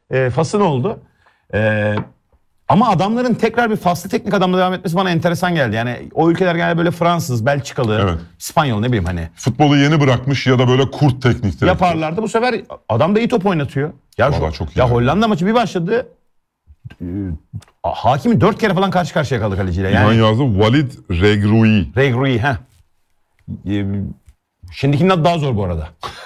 Fas'ın oldu. Ama adamların tekrar bir Faslı teknik adamla devam etmesi bana enteresan geldi. Yani o ülkeler genelde böyle Fransız, Belçikalı, Evet. İspanyol ne bileyim hani. Futbolu yeni bırakmış ya da böyle kurt teknik direktör. Yaparlardı. Bu sefer adam da iyi top oynatıyor. Ya, Vallahi çok iyi. ya Hollanda maçı bir başladı. Hakimi 4 kere falan karşı karşıya kaldı kaleciyle. İlhan yazdı. Walid Regragui. Regragui. Şimdikinin adı daha zor bu arada.